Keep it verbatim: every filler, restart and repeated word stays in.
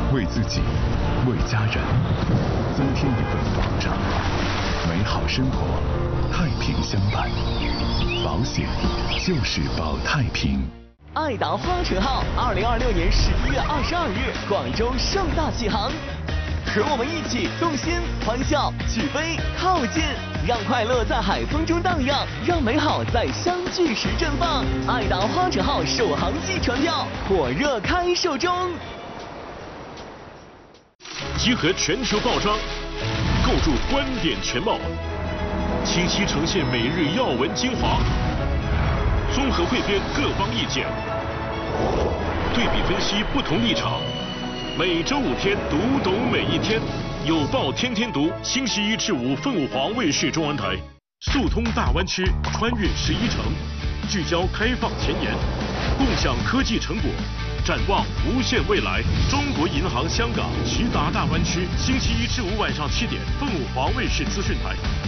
为自己，为家人，增添一份保障。美好生活，太平相伴。保险就是保太平。 爱达花城号二零二六年十一月二十二日广州盛大启航，和我们一起动心、欢笑、起飞、靠近，让快乐在海风中荡漾，让美好在相聚时绽放。爱达花城号首航季船票火热开售中。 集合全球报章，构筑观点全貌，清晰呈现每日要闻精华，综合汇编各方意见，对比分析不同立场。每周五天，读懂每一天。有报天天读，星期一至五凤凰卫视中文台，速通大湾区，穿越十一城，聚焦开放前沿，共享科技成果，展望无限未来。中国银行香港直达大湾区，星期一至五晚上七点，凤凰卫视资讯台。